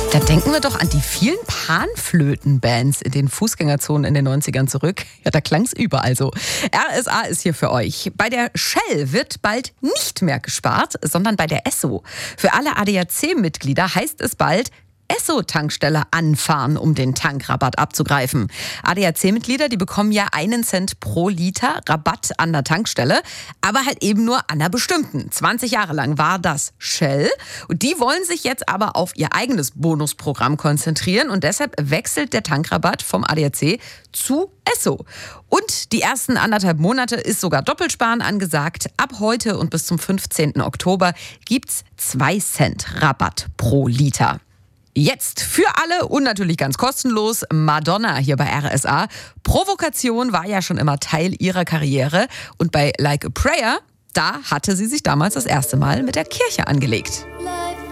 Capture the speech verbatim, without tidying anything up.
Da denken wir doch an die vielen Panflötenbands in den Fußgängerzonen in den neunzigern zurück. Ja, da klang's überall so. R S A ist hier für euch. Bei der Shell wird bald nicht mehr gespart, sondern bei der Esso. Für alle A D A C-Mitglieder heißt es bald Esso-Tankstelle anfahren, um den Tankrabatt abzugreifen. A D A C-Mitglieder, die bekommen ja einen Cent pro Liter Rabatt an der Tankstelle, aber halt eben nur an einer bestimmten. zwanzig Jahre lang war das Shell und die wollen sich jetzt aber auf ihr eigenes Bonusprogramm konzentrieren und deshalb wechselt der Tankrabatt vom A D A C zu Esso. Und die ersten anderthalb Monate ist sogar Doppelsparen angesagt. Ab heute und bis zum fünfzehnten Oktober gibt's zwei Cent Rabatt pro Liter. Jetzt für alle und natürlich ganz kostenlos Madonna hier bei R S A. Provokation war ja schon immer Teil ihrer Karriere und bei Like a Prayer, da hatte sie sich damals das erste Mal mit der Kirche angelegt.